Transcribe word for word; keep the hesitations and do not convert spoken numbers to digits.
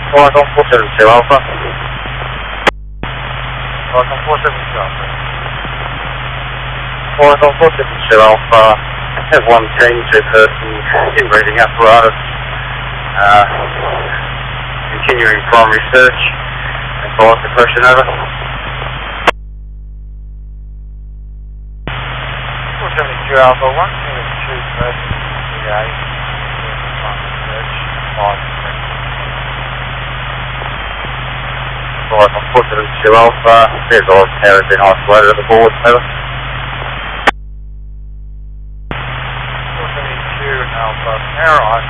Alright, on four seven two Alpha. Alright, on four seven two Alpha. Alright, on four seven two Alpha. Have one team, two persons, in-breathing apparatus. Uh, continuing primary search. And follow up the question over. four seven two Alpha, one team of two persons, three eight. Primary search, five percent. Alright, on four seven two Alpha, there's all tower has been isolated at the board, over. four seven two Alpha, tower